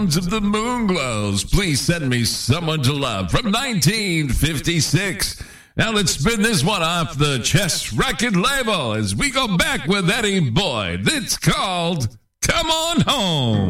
sounds of the Moonglows. Please send me someone to love from 1956. Now let's spin this one off the Chess record label as we go back with Eddie Boyd. It's called Come On Home.